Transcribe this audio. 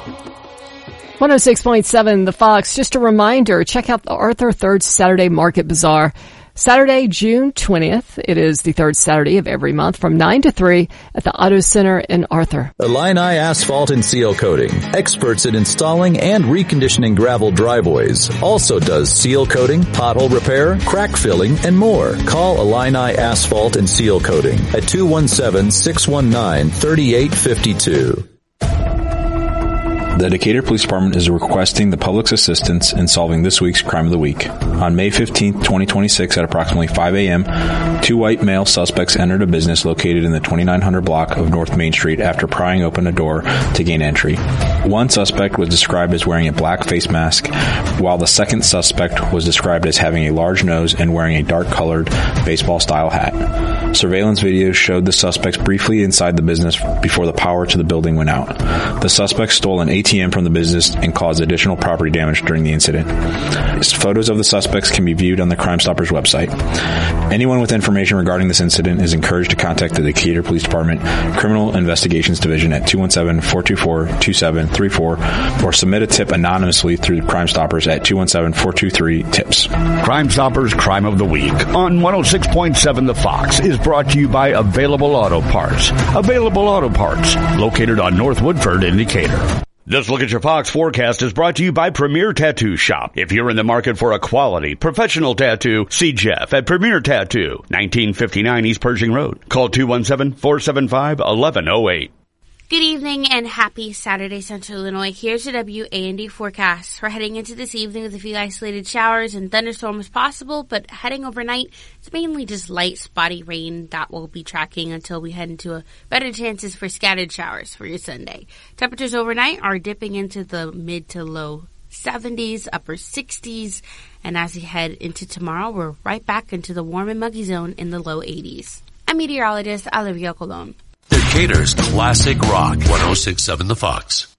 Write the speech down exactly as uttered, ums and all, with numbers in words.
one oh six point seven The Fox. Just a reminder, check out the Arthur Third Saturday Market Bazaar. Saturday, June twentieth. It is the third Saturday of every month from nine to three at the Auto Center in Arthur. Illini Asphalt and Seal Coating. Experts in installing and reconditioning gravel driveways. Also does seal coating, pothole repair, crack filling, and more. Call Illini Asphalt and Seal Coating at two one seven, six one nine, three eight five two. The Decatur Police Department is requesting the public's assistance in solving this week's Crime of the Week. On May fifteenth, twenty twenty-six at approximately five a.m., two white male suspects entered a business located in the twenty-nine hundred block of North Main Street after prying open a door to gain entry. One suspect was described as wearing a black face mask, while the second suspect was described as having a large nose and wearing a dark-colored baseball-style hat. Surveillance video showed the suspects briefly inside the business before the power to the building went out. The suspects stole an A T M from the business and caused additional property damage during the incident. Photos of the suspects can be viewed on the Crime Stoppers website. Anyone with information regarding this incident is encouraged to contact the Decatur Police Department Criminal Investigations Division at two one seven, four two four, two seven three four or submit a tip anonymously through Crime Stoppers at two one seven, four two three, TIPS. Crime Stoppers Crime of the Week on one oh six point seven The Fox is brought to you by Available Auto Parts. Available Auto Parts, located on North Woodford in Decatur. This Look at Your Fox forecast is brought to you by Premier Tattoo Shop. If you're in the market for a quality, professional tattoo, see Jeff at Premier Tattoo, nineteen fifty-nine East Pershing Road. Call two one seven, four seven five, one one zero eight. Good evening and happy Saturday, Central Illinois. Here's the W A and D forecast. We're heading into this evening with a few isolated showers and thunderstorms possible, but heading overnight, it's mainly just light, spotty rain that we'll be tracking until we head into a better chances for scattered showers for your Sunday. Temperatures overnight are dipping into the mid to low seventies, upper sixties, and as we head into tomorrow, we're right back into the warm and muggy zone in the low eighties. I'm meteorologist Olivia Colon. Decatur's Classic Rock, one oh six point seven The Fox.